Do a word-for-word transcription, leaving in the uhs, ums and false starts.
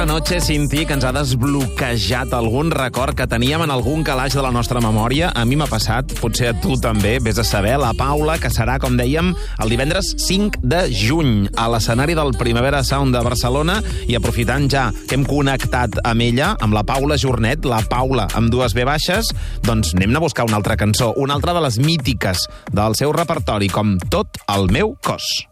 Noche sin ti, que ens ha desbloquejat algun record que teníem en algun calaix de la nostra memòria. A mi m'ha passat, potser a tu també, vés a saber, la Paula, que serà, com dèiem, el divendres cinc de juny a l'escenari del Primavera Sound de Barcelona, i aprofitant ja que hem connectat amb ella, amb la Paula Jornet, la Paula amb dues ve baixes, doncs anem a buscar una altra cançó, una altra de les mítiques del seu repertori, com Tot el meu cos.